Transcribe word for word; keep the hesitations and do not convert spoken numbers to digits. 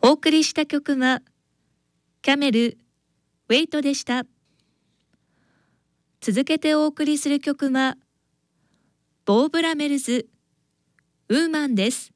お送りした曲はキャメルウェイトでした。続けてお送りする曲はボー・ブラメルズウーマンです。